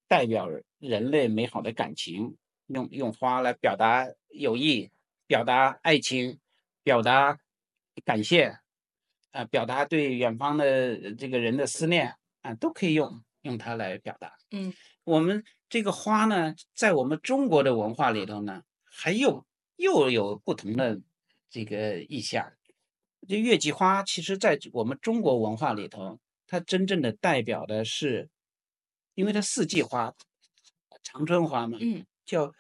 代表人类美好的感情，用花来表达友谊，表达爱情，表达感谢，表达对远方的这个人的思念啊，都可以用它来表达。 嗯我们这个花呢，在我们中国的文化里头呢，又有不同的这个意象。这月季花其实在我们中国文化里头，它真正的代表的是，因为它四季花，长春花嘛， 嗯叫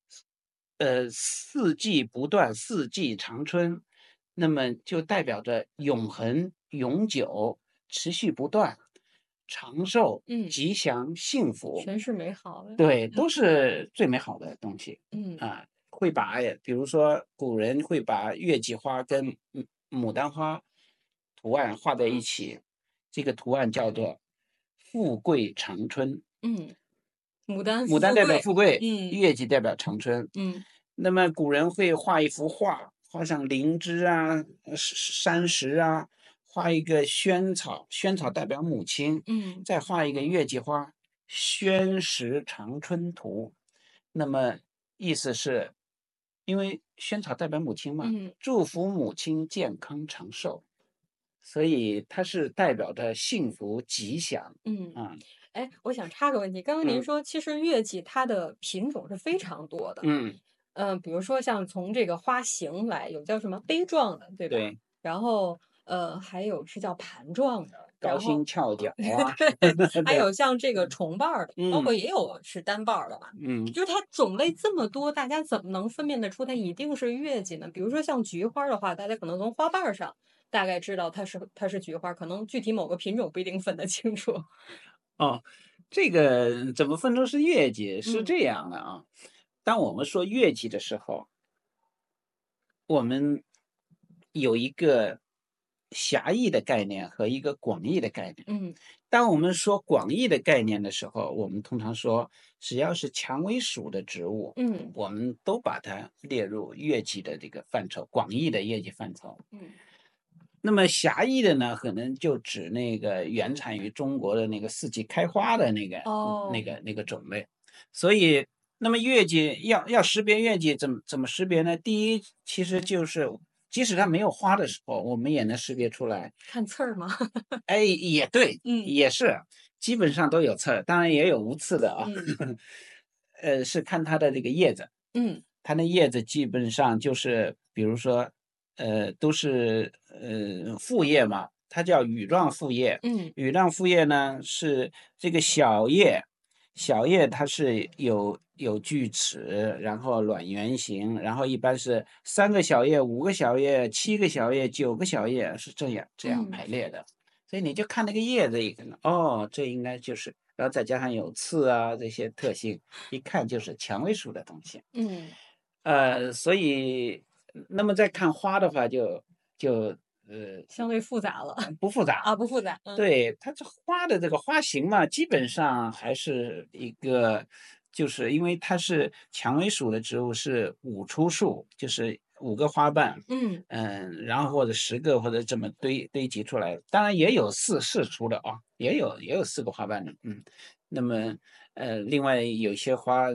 四季不断，四季长春，那么就代表着永恒、永久、持续不断、长寿、 嗯， 吉祥、幸福。 全是美好的。 对，都是最美好的东西。 嗯啊，会把比如说古人会把月季花跟牡丹花图案画在一起，这个图案叫做富贵长春。 嗯，牡丹牡丹代表富贵。 富贵， 嗯月季代表长春。 嗯那么古人会画一幅画，画上灵芝啊、山石啊，画一个萱草，萱草代表母亲， 嗯再画一个月季花，宣石长春图。那么意思是，因为萱草代表母亲嘛， 嗯祝福母亲健康长寿，所以它是代表着幸福吉祥嗯。 啊。 哎，我想插个问题，刚刚您嗯说其实月季它的品种是非常多的。 嗯， 比如说像从这个花型来，有叫什么杯状的，对吧？ 对， 然后还有是叫盘状的，然后高心翘角啊， 对，还对， 有像这个重瓣儿的，包括嗯也有是单瓣儿的吧。 嗯。 就是它种类这么多，大家怎么能分辨得出它一定是月季呢？比如说像菊花儿的话，大家可能从花瓣儿上大概知道它是菊花儿，可能具体某个品种不一定分得清楚。 哦，这个怎么分出是月季？是嗯这样的啊，当我们说月季的时候，我们有一个狭义的概念和一个广义的概念。 嗯当我们说广义的概念的时候，我们通常说，只要是蔷薇属的植物， 嗯我们都把它列入月季的这个范畴，广义的月季范畴。 嗯那么狭义的呢，可能就指那个原产于中国的那个四季开花的哦， 那个种类。所以，那么月季要识别月季怎么识别呢？第一，其实就是即使它没有花的时候，我们也能识别出来。 看刺儿吗？ 哎，也对， 嗯也是，基本上都有刺儿，当然也有无刺的啊。 嗯是看它的这个叶子， 嗯它的叶子基本上就是比如说，都是复叶嘛，它叫羽状复叶。 嗯羽状复叶呢是这个小叶，小叶它是有锯齿，然后卵圆形，然后一般是3个小叶、5个小叶、7个小叶、9个小叶，是这样嗯排列的。所以你就看那个叶子一个呢，哦，这应该就是，然后再加上有刺啊这些特性，一看就是蔷薇属的东西。 嗯， 所以那么再看花的话就相对复杂了。 不复杂。 啊，不复杂。 对，它这花的这个花型嘛，基本上还是一个，就是因为它是蔷薇属的植物，是5出树，就是5个花瓣， 嗯然后或者10个或者这么堆积出来，当然也有4出的啊，也有4个花瓣的。那么另外有些花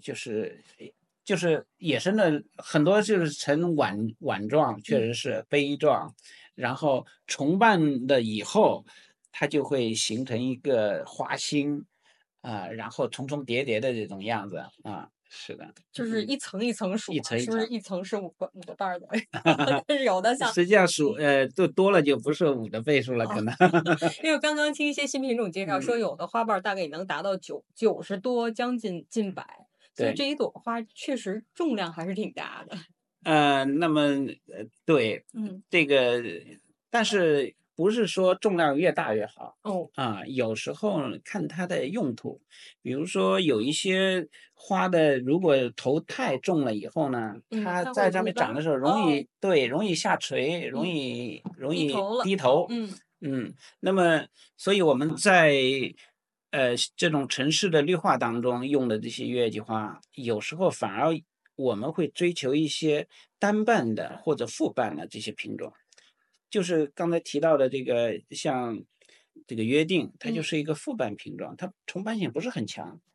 就是野生的很多就是呈碗状，确嗯实是杯状，然后重瓣了以后，它就会形成一个花心，然后重重叠叠的这种样子啊，是的。 就是一层一层数啊，是不是一层一层。 一层是五个瓣儿的？但是有的像实际上数嗯多了就不是5的倍数了，可哦， 能。 因为刚刚听一些新品种介绍说， 嗯， 有的花瓣儿大概也能达到90多，将近近百，所以对。 这一朵花确实重量还是挺大的。 那么对， 嗯这个但是不是说重量越大越好哦啊？有时候看它的用途，比如说有一些花的，如果头太重了以后呢， 嗯， 它它会在上面鼓干儿长的时候哦。 容易下垂， 嗯， 容易低头了。 低头。 嗯那么所以我们在这种城市的绿化当中用的这些月季花，有时候反而我们会追求一些单瓣的或者复瓣的这些品种。就是刚才提到的这个，像这个约定，它就嗯是一个复瓣品种，它重瓣性不是很强。